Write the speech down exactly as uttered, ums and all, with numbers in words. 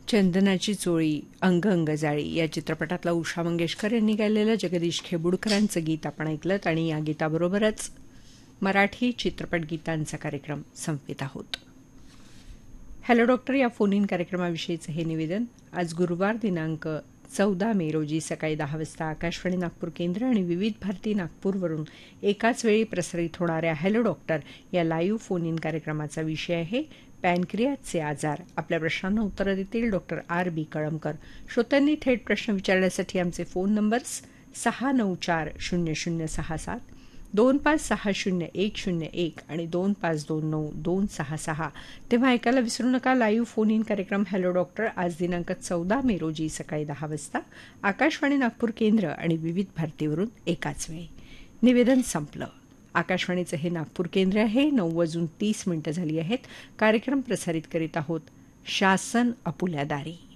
चंदनाची चोळी अंग अंग जाळी या चित्रपटातला उषा मंगेशकर यांनी गायलेलं जगदीश खेबुडकरांचं गीत आपण ऐकलं आणि या गीताबरोबरच मराठी चित्रपट गीतांचा कार्यक्रम संपवित आहोत. हॅलो डॉक्टर या फोन इन कार्यक्रमाविषयीचं हे निवेदन. आज गुरुवार दिनांक चौदा मे रोजी सकाळी दहा वाजता आकाशवाणी नागपूर केंद्र आणि विविध भारती नागपूरवरून एकाच वेळी प्रसारित होणाऱ्या हॅलो डॉक्टर या लाईव्ह फोन इन कार्यक्रमाचा विषय आहे पॅनक्रियाचे आजार. आपल्या प्रश्नांना उत्तरं देतील डॉक्टर आर बी कळमकर. श्रोत्यांनी थेट प्रश्न विचारण्यासाठी आमचे फोन नंबर्स सहा नऊ चार शून्य शून्य सहा सात, दोन पाच सहा शून्य एक शून्य एक आणि दोन पाच दोन नऊ दोन सहा सहा. तेव्हा ऐकायला विसरू नका लाईव्ह फोन इन कार्यक्रम हॅलो डॉक्टर आज दिनांक चौदा मे रोजी सकाळी दहा वाजता आकाशवाणी नागपूर केंद्र आणि विविध भारतीवरून एकाच वेळी. निवेदन संपलं. आकाशवाणीचं हे नागपूर केंद्र आहे. नऊ वाजून तीस मिनिटं झाली आहेत. कार्यक्रम प्रसारित करीत आहोत शासन अपुल्या दारी.